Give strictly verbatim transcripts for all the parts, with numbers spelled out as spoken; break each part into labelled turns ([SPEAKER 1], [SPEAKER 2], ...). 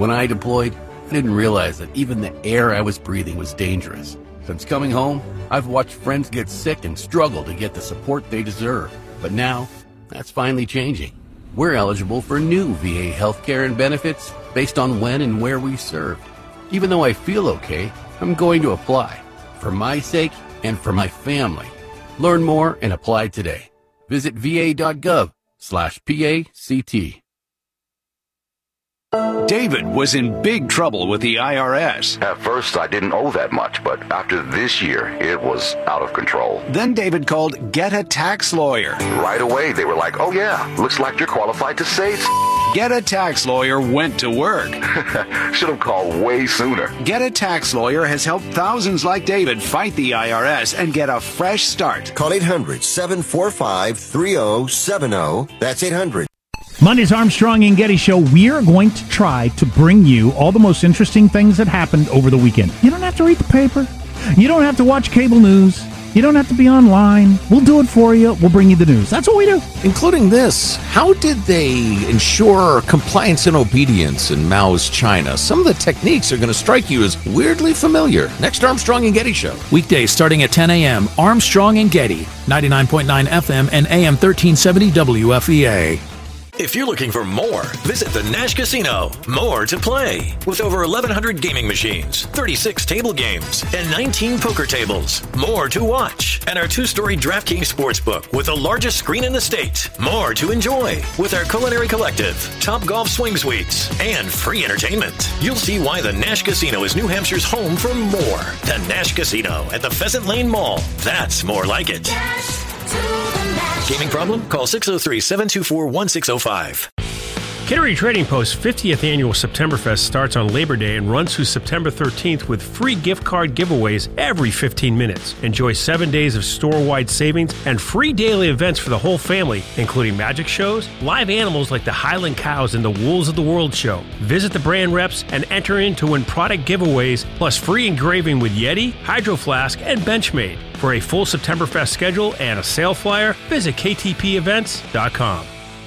[SPEAKER 1] When I deployed, I didn't realize that even the air I was breathing was dangerous. Since coming home, I've watched friends get sick and struggle to get the support they deserve. But now, that's finally changing. We're eligible for new V A healthcare and benefits based on when and where we served. Even though I feel okay, I'm going to apply. For my sake and for my family. Learn more and apply today. Visit va.gov slash PACT.
[SPEAKER 2] David was in big trouble with the I R S.
[SPEAKER 3] At first, I didn't owe that much, but after this year, it was out of control.
[SPEAKER 2] Then David called Get a Tax Lawyer.
[SPEAKER 3] Right away, they were like, oh yeah, looks like you're qualified to say it.
[SPEAKER 2] Get a Tax Lawyer went to work.
[SPEAKER 3] Should have called way sooner.
[SPEAKER 2] Get a Tax Lawyer has helped thousands like David fight the I R S and get a fresh start.
[SPEAKER 4] Call eight hundred, seven four five, three oh seven oh. That's eight hundred.
[SPEAKER 5] Monday's Armstrong and Getty Show, we're going to try to bring you all the most interesting things that happened over the weekend. You don't have to read the paper. You don't have to watch cable news. You don't have to be online. We'll do it for you. We'll bring you the news. That's what we do.
[SPEAKER 6] Including this. How did they ensure compliance and obedience in Mao's China? Some of the techniques are going to strike you as weirdly familiar. Next Armstrong and Getty Show.
[SPEAKER 7] Weekdays starting at ten a.m. Armstrong and Getty, ninety-nine point nine F M and A M thirteen seventy W F E A.
[SPEAKER 8] If you're looking for more, visit the Nash Casino. More to play. With over eleven hundred gaming machines, thirty-six table games, and nineteen poker tables. More to watch. And our two-story DraftKings Sportsbook with the largest screen in the state. More to enjoy. With our Culinary Collective, Top Golf Swing Suites, and free entertainment. You'll see why the Nash Casino is New Hampshire's home for more. The Nash Casino at the Pheasant Lane Mall. That's more like it. Gaming problem? Call six oh three, seven two four, one six oh five.
[SPEAKER 9] Kittery Trading Post's fiftieth Annual Septemberfest starts on Labor Day and runs through September thirteenth with free gift card giveaways every fifteen minutes. Enjoy seven days of store-wide savings and free daily events for the whole family, including magic shows, live animals like the Highland Cows and the Wolves of the World show. Visit the brand reps and enter in to win product giveaways, plus free engraving with Yeti, Hydro Flask, and Benchmade. For a full Septemberfest schedule and a sale flyer, visit K T P events dot com.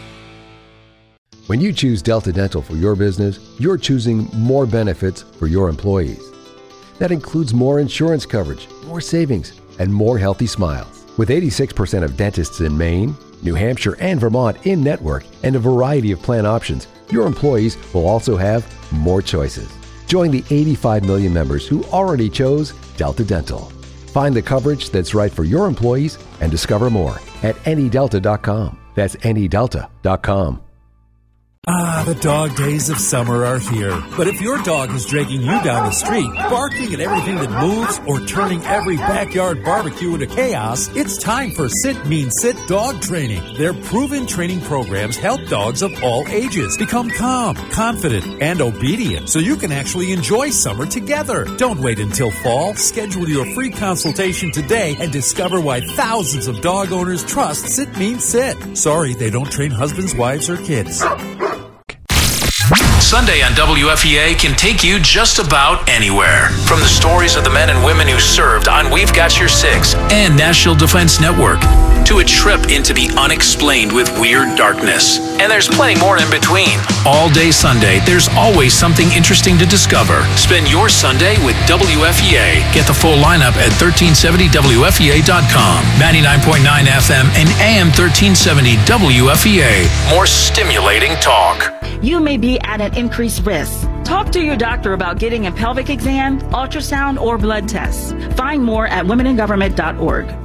[SPEAKER 10] When you choose Delta Dental for your business, you're choosing more benefits for your employees. That includes more insurance coverage, more savings, and more healthy smiles. With eighty-six percent of dentists in Maine, New Hampshire, and Vermont in network, and a variety of plan options, your employees will also have more choices. Join the eighty-five million members who already chose Delta Dental. Find the coverage that's right for your employees and discover more at any delta dot com. That's any delta dot com.
[SPEAKER 11] Ah, the dog days of summer are here. But if your dog is dragging you down the street, barking at everything that moves, or turning every backyard barbecue into chaos, it's time for Sit Mean Sit Dog Training. Their proven training programs help dogs of all ages become calm, confident, and obedient so you can actually enjoy summer together. Don't wait until fall. Schedule your free consultation today and discover why thousands of dog owners trust Sit Mean Sit. Sorry, they don't train husbands, wives, or kids.
[SPEAKER 7] Sunday on W F E A can take you just about anywhere. From the stories of the men and women who served on We've Got Your Six and National Defense Network, to a trip into the unexplained with Weird Darkness. And there's plenty more in between. All day Sunday, there's always something interesting to discover. Spend your Sunday with W F E A. Get the full lineup at thirteen seventy W F E A dot com, ninety-nine point nine F M and A M thirteen seventy W F E A. More stimulating talk.
[SPEAKER 12] You may be at an increased risk. Talk to your doctor about getting a pelvic exam, ultrasound, or blood tests. Find more at women in government dot org.